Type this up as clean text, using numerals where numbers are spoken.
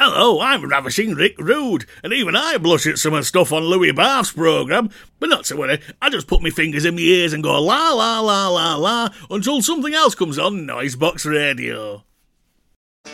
Hello, I'm Ravishing Rick Rude, and even I blush at some of the stuff on Louis Barth's programme. But not to worry, I just put my fingers in my ears and go la la la la la until something else comes on Noisebox Radio.